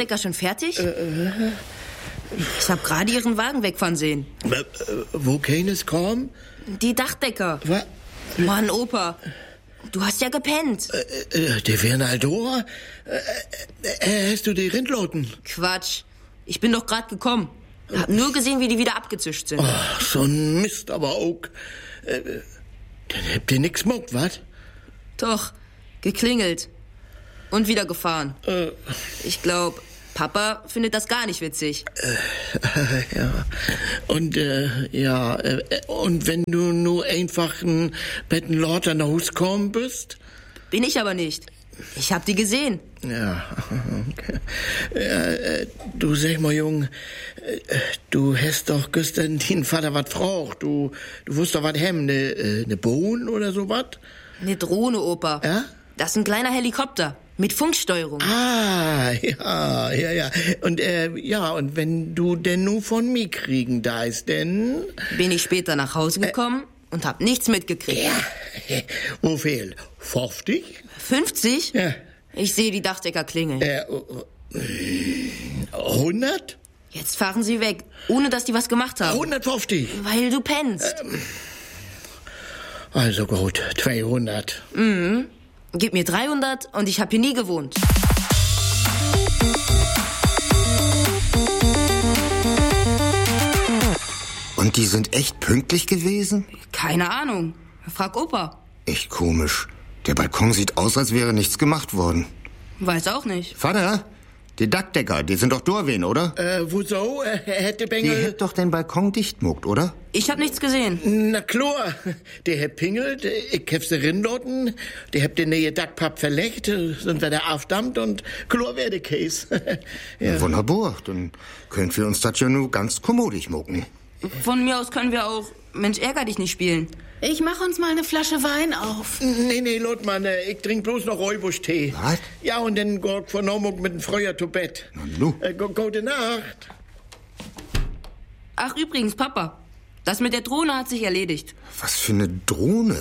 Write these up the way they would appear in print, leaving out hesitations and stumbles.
Dachdecker schon fertig? Ich habe gerade Ihren Wagen wegfahren sehen. Wo keines kam? Die Dachdecker. Was? Mann, Opa, du hast ja gepennt. Die Wernaldor? Hast du die Rindloten? Quatsch, ich bin doch gerade gekommen. Hab nur gesehen, wie die wieder abgezischt sind. Ach, so ein Mist aber auch. Dann habt ihr nix gemacht, was? Doch, geklingelt. Und wieder gefahren. Ich glaube, Papa findet das gar nicht witzig. Ja. Und, und wenn du nur einfach ein Bettenlord an der Haus gekommen bist? Bin ich aber nicht. Ich hab die gesehen. Ja, okay. Du sag mal, Jung, du hast doch gestern den Vater was gefragt. Du wusst doch was haben, ne Bohnen oder so was? Eine Drohne, Opa. Ja? Das ist ein kleiner Helikopter mit Funksteuerung. Ah, ja. Und, und wenn du denn nur von mir kriegen da ist, denn... Bin ich später nach Hause gekommen und hab nichts mitgekriegt. Ja, wo fehlt? 50? 50? Ja. Ich sehe die Dachdecker klingeln. 100? Jetzt fahren sie weg, ohne dass die was gemacht haben. 150? Weil du pennst. Also gut, 200. Gib mir 300 und ich hab hier nie gewohnt. Und die sind echt pünktlich gewesen? Keine Ahnung. Frag Opa. Echt komisch. Der Balkon sieht aus, als wäre nichts gemacht worden. Weiß auch nicht. Vater, die Dachdecker, die sind doch Dorwen, oder? Wieso? Hätte Die Bengel... hätt doch den Balkon dicht muckt, oder? Ich hab nichts gesehen. Na klar, der hat pingelt, ich hab sie Rindloten, der hab den neue Dachpapp verlegt, sind wir da aufdammt und klar wär der Case. Ja. Wunderbar, dann können wir uns das ja nur ganz kommodig mucken. Von mir aus können wir auch Mensch, ärger dich nicht spielen. Ich mach uns mal eine Flasche Wein auf. Nee, Lothmann, ich trink bloß noch Räubusch-Tee. Was? Ja, und dann geht von Normung mit dem Freuer zu Bett. Nu. Gute Nacht. Ach, übrigens, Papa, das mit der Drohne hat sich erledigt. Was für eine Drohne?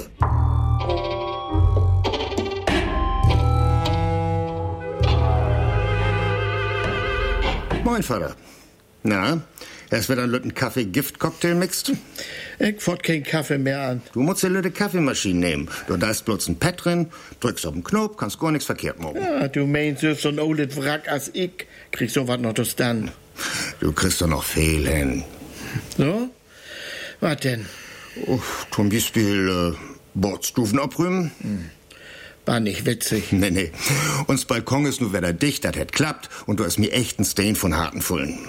Moin, Vater. Na, erst wird ein Lütten Kaffee-Gift-Cocktail mixt? Ich fort keinen Kaffee mehr an. Du musst die Lütte Kaffeemaschine nehmen. Da ist bloß ein Pad drin, drückst auf den Knopf, kannst gar nichts verkehrt machen. Ja, du meinst, so ein oldes Wrack als ich, kriegst so was noch das dann. Du kriegst doch noch viel hin. So? Was denn? Zum Beispiel Bordstufen abrühmen. War nicht witzig. Nee. Uns Balkon ist nur wieder dicht, das hätt klappt. Und du hast mir echt einen Stain von Hartenfullen.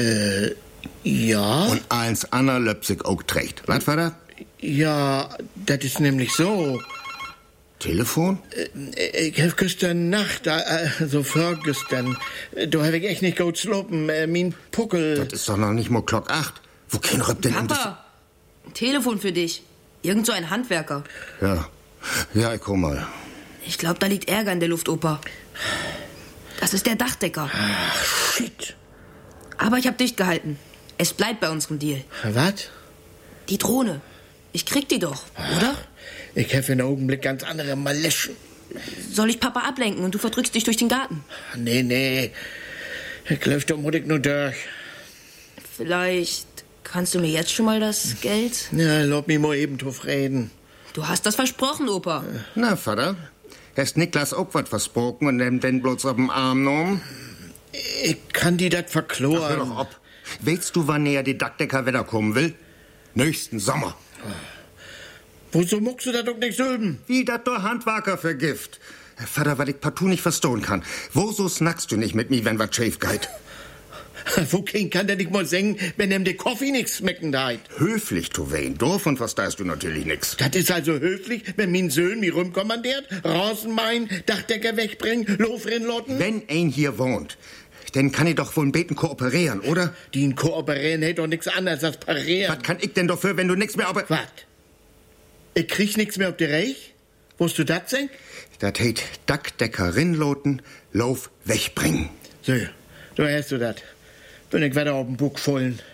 Ja? Und eins Anna Löpsig auch trägt. Was, Vater? Ja, das ist nämlich so. Telefon? Ich hab gestern Nacht, also vorgestern, da hab ich echt nicht gut slopen, mein Puckel. Das ist doch noch nicht mal Glock 8. Wo kein Röp denn Papa, ein Telefon für dich. Irgend so ein Handwerker. Ja, ich komm mal. Ich glaube, da liegt Ärger in der Luft, Opa. Das ist der Dachdecker. Ach, shit. Aber ich hab dicht gehalten. Es bleibt bei unserem Deal. Was? Die Drohne. Ich krieg die doch, oder? Ich hab für einen Augenblick ganz andere Maleschen. Soll ich Papa ablenken und du verdrückst dich durch den Garten? Nee. Ich läuf doch mutig nur durch. Vielleicht kannst du mir jetzt schon mal das Geld... Ja, lass mich mal eben drauf reden. Du hast das versprochen, Opa. Na, Vater, hast Niklas auch was versprochen und den bloß auf dem Arm genommen? Ich kann die dat Hör verkloren. doch ab. Weißt du, wann näher die Dachdecker wieder kommen will? Nächsten Sommer. Wieso muckst du da doch nicht sülben? Wie dat doch Handwerker vergift. Vater, weil ich partout nicht verstehen kann. Wieso snackst du nicht mit mir, wenn was schief geht? Wo kann der nicht mal singen, wenn ihm der Kaffee nichts schmecken deit? Höflich, du Wayne. Doof und verstehst du natürlich nix. Das ist also höflich, wenn mein Sohn mich rumkommandiert, Rasenmein, Dachdecker wegbringen, Lofrinlotten? Wenn ein hier wohnt, dann kann ich doch wohl beten kooperieren, oder? Die in kooperieren hätte doch nichts anderes als parieren. Was kann ich denn dafür, wenn du nix mehr aber... Was? Ich krieg nichts mehr auf die Reich? Wost du das sehen? Das heißt Dachdecker rinloten, Lauf wegbringen. So, da hast du das. Bin ich wieder auf dem Buck vollen.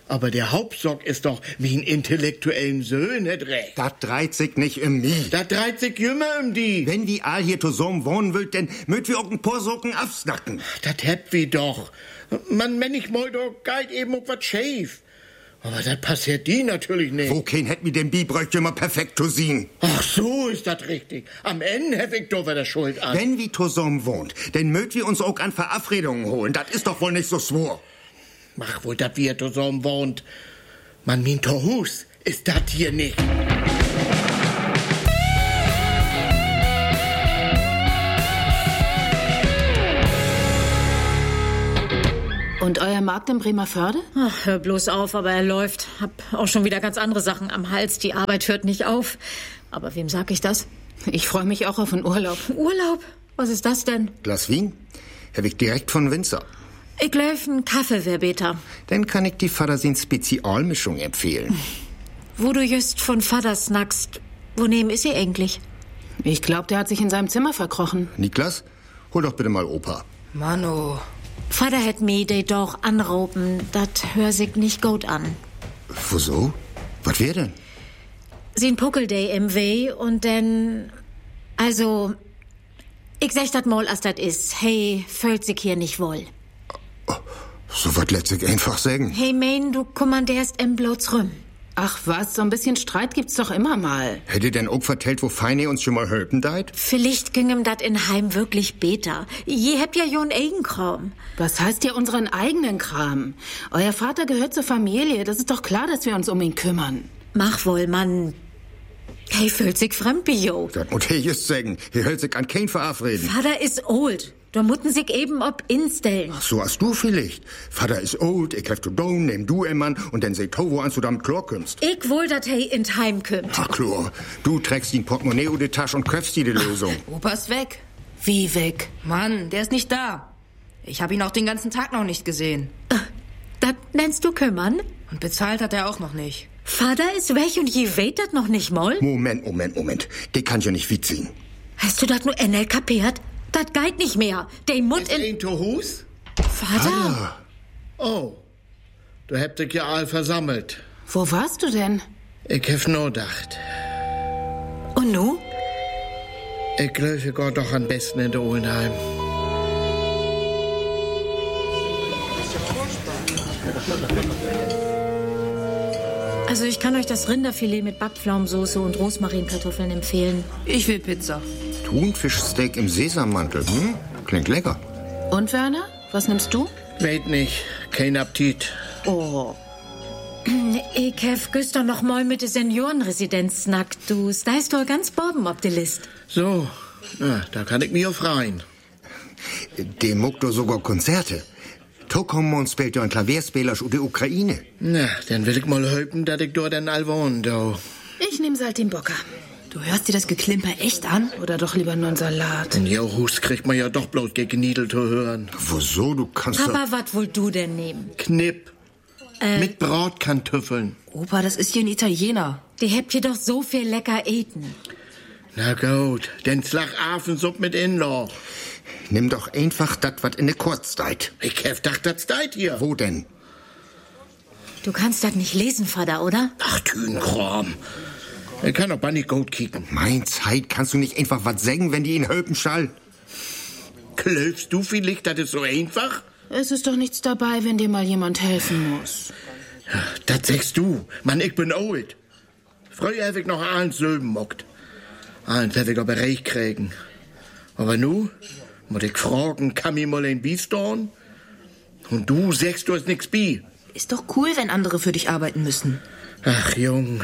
Aber der Hauptsorg ist doch wie ein intellektuellen Söhne dreht. Das dreht sich nicht um mich. Da dreht sich jümmer um die. Wenn wir all hier zusammen wohnen wollt, dann mögt wir auch ein paar Socken absnacken. Das hätt wie doch. Man, wenn ich mal doch geht eben auch was schief. Aber das passiert die natürlich nicht. Wo kein hätt mir den Bibräuchte immer perfekt zu sehen. Ach, so ist das richtig. Am Ende hab ich doch wieder Schuld an. Wenn wir zusammen wohnt, dann mögt wir uns auch an Verabredungen holen. Das ist doch wohl nicht so schwor. Mach wohl, dass wir zusammen wohnt. Man, mein Hus ist das hier nicht. Und euer Markt in Bremerförde? Ach, hör bloß auf, aber er läuft. Hab auch schon wieder ganz andere Sachen am Hals. Die Arbeit hört nicht auf. Aber wem sag ich das? Ich freue mich auch auf einen Urlaub. Urlaub? Was ist das denn? Glas Wien? Hab ich direkt von Winzer. Ich glaub, ein Kaffee wär beter. Dann kann ich die Vatersin Spezialmischung empfehlen. Wo du just von Vater snackst, wo neben ist sie eigentlich? Ich glaube, der hat sich in seinem Zimmer verkrochen. Niklas, hol doch bitte mal Opa. Mano. Vater hätt mir die doch anrauben. Dat hör sich nicht gut an. Wieso? Was wär denn? Sie'n Puckel-Day im Weh und dann... Also... Ich sag dat mal, als dat is. Hey, fühlt sich hier nicht wohl. So was lässt sich einfach sagen. Hey, mein, du kommandierst im bloß rum. Ach was, so ein bisschen Streit gibt's doch immer mal. Hätte denn auch vertellt, wo Feine uns schon mal helfen deit? Vielleicht ging ihm dat in Heim wirklich beter. Je habt ja jo 'n Eigenkram. Was heißt ihr unseren eigenen Kram? Euer Vater gehört zur Familie. Das ist doch klar, dass wir uns um ihn kümmern. Mach wohl, Mann. Hey, fühlt sich fremd, jo. Das muss ich just sagen. Hier hält sich an kein verabreden. Vater is old. Da mutten sich eben ob instellen. So hast du vielleicht. Vater ist old, ich hef zu down, nehm du Mann und dann seht wo an du damit klar kommst. Ich wohl, dat hey in Heim kümmt. Ach klar, du trägst den Portemonnaie in die Tasche und köpfst dir die Lösung. Opa ist weg. Wie weg? Mann, der ist nicht da. Ich habe ihn auch den ganzen Tag noch nicht gesehen. Dat nennst du kümmern? Und bezahlt hat er auch noch nicht. Vater ist weg und je weht dat noch nicht mal? Moment. Die kann ja nicht witziehen. Hast du dat nur NL kapiert? Dat geht nicht mehr. Der Mund Ist ein Hus? Vater? Oh, du habt dich ja all versammelt. Wo warst du denn? Ich hab nur gedacht. Und nu? Ich glaube, ich geh doch am besten in der Olenheim. Also ich kann euch das Rinderfilet mit Backpflaumensoße und Rosmarinkartoffeln empfehlen. Ich will Pizza. Thunfischsteak im Sesammantel, Klingt lecker. Und Werner, was nimmst du? Weet nicht, kein Appetit. Oh, Ich hef gestern noch mal mit der Seniorenresidenz snackt. Du steist doch ganz Borben ob die List. So, na, da kann ich mich auf rein. Der muckt doch sogar Konzerte. Tokomon spielt ja ein Klavierspieler aus der Ukraine. Na, dann will ich mal helfen, dass ich dort all wohne, do. ich nehm Saltimbocca. Du hörst dir das Geklimper echt an? Oder doch lieber nur einen Salat. Den Johus kriegt man ja doch bloß gegen Niedel zu hören. Wieso? Du kannst doch... Papa, was wollt du denn nehmen? Knipp. Mit Bratkartoffeln. Opa, das ist hier ein Italiener. Die habt ihr doch so viel lecker eten. Na gut, den Slagafensupp mit Inlaw. Nimm doch einfach das, was in der Kurzzeit. Ich hab gedacht, das steht hier. Wo denn? Du kannst das nicht lesen, Vater, oder? Ach, Tünenkram. Ich kann doch mal nicht gut kicken. Mein Zeit, kannst du nicht einfach was sagen, wenn die ihn helfen schall? Glaubst du vielleicht, das ist so einfach? Es ist doch nichts dabei, wenn dir mal jemand helfen muss. Ja, das sagst du. Mann, ich bin alt. Früher hab ich noch allen Söben mockt. Allen hab ich aber recht kriegen. Aber nu, muss ich fragen, kann mir mal ein Biestorn? Und du sagst, du hast nix bi. Ist doch cool, wenn andere für dich arbeiten müssen. Ach, Jung.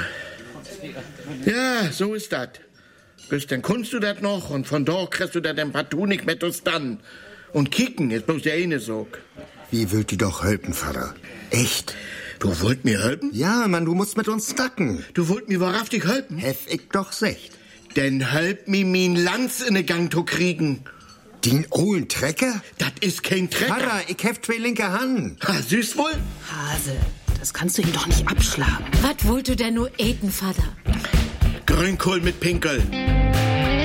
Ja, so ist das. Bis dann kannst du das noch und von da kriegst du das dann partout nicht mehr dann. Und kicken ist bloß der eine Sog. Wie wollt ihr doch helfen, Vater? Echt? Du wollt mir helfen? Ja, Mann, du musst mit uns snacken. Du wollt mir wahrhaftig helfen? Hef ich doch secht. Denn help mir min Lanz in den Gang zu kriegen. Den ollen Trecker? Das ist kein Trecker. Vater, ich hef zwei linke Hand. Ha, süß wohl? Hase, das kannst du ihm doch nicht abschlagen. Was wollt du denn nur eten, Vater? Grünkohl mit Pinkel.